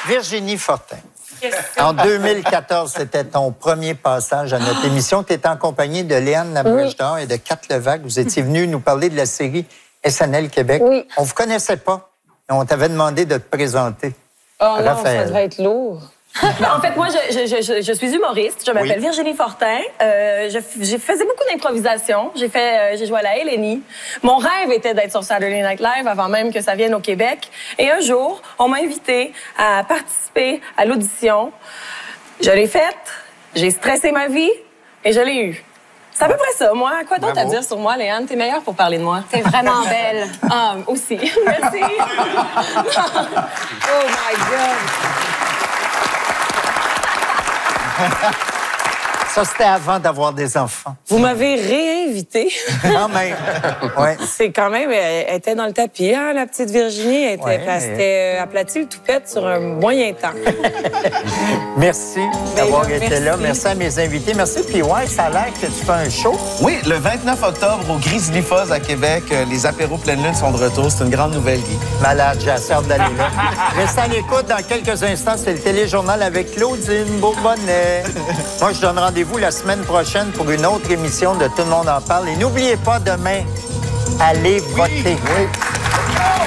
Virginie Fortin. En 2014, c'était ton premier passage à notre émission. Tu étais en compagnie de Léane Labrèche-Dor et de Kat Levac. Vous étiez venus nous parler de la série SNL Québec. Oui. On vous connaissait pas. On t'avait demandé de te présenter. Oh non, Raphaël. ça devait être lourd. Ben, en fait, moi, je suis humoriste. Je m'appelle Virginie Fortin. Je faisais beaucoup d'improvisation. J'ai joué à la LNI. Mon rêve était d'être sur Saturday Night Live avant même que ça vienne au Québec. Et un jour, on m'a invité à participer à l'audition. Je l'ai faite. J'ai stressé ma vie et je l'ai eue. C'est à peu près ça, moi. Quoi d'autre à dire sur moi, Léane? T'es meilleure pour parler de moi. T'es vraiment belle. Ah, aussi. Merci. Oh my God! Ça, c'était avant d'avoir des enfants. Vous m'avez réinvité. Quand même. Ouais. C'est quand même... Elle était dans le tapis, hein, la petite Virginie. Elle s'était aplatie le toupette sur un moyen temps. Merci d'avoir été là. Merci à mes invités. Merci. Puis ouais, ça a l'air que tu fais un show. Oui, le 29 octobre au Grizzly Fuzz à Québec, les apéros pleine lune sont de retour. C'est une grande nouvelle, Guy. Malade, j'ai assez hâte d'aller là. Restez à l'écoute. Dans quelques instants, c'est le téléjournal avec Claudine Bourbonnais. Moi, je donne rendez-vous la semaine prochaine pour une autre émission de Tout le monde en parle. Et n'oubliez pas, demain, allez voter. Oui.